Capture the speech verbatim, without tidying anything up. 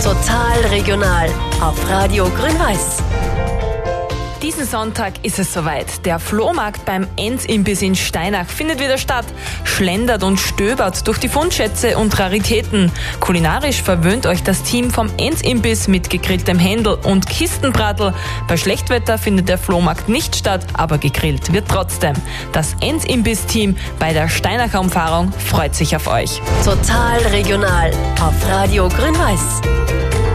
Total regional auf Radio Grün-Weiß. Diesen Sonntag ist es soweit. Der Flohmarkt beim Enz-Imbiss in Steinach findet wieder statt. Schlendert und stöbert durch die Fundschätze und Raritäten. Kulinarisch verwöhnt euch das Team vom Enz-Imbiss mit gegrilltem Händel und Kistenbratel. Bei Schlechtwetter findet der Flohmarkt nicht statt, aber gegrillt wird trotzdem. Das Enz-Imbiss-Team bei der Steinacher Umfahrung freut sich auf euch. Total regional auf Radio Grün-Weiß.